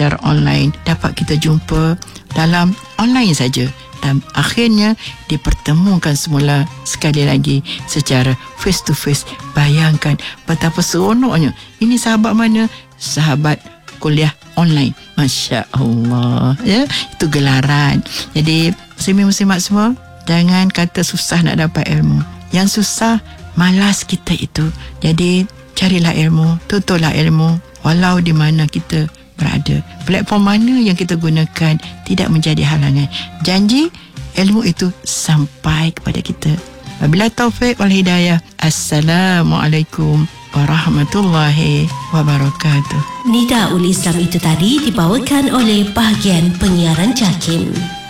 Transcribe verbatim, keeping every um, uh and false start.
secara online, dapat kita jumpa dalam online saja, dan akhirnya dipertemukan semula sekali lagi secara face to face. Bayangkan betapa seronoknya. Ini sahabat mana? Sahabat kuliah online. Masya Allah, ya, itu gelaran. Jadi muslimin-muslimat semua, jangan kata susah nak dapat ilmu. Yang susah malas kita itu. Jadi carilah ilmu, tutuplah ilmu walau di mana kita berada. Platform mana yang kita gunakan tidak menjadi halangan. Janji ilmu itu sampai kepada kita. Wabillahi taufik wal hidayah. Assalamualaikum warahmatullahi wabarakatuh. Nidaul Islam itu tadi dibawakan oleh bahagian penyiaran JAKIM.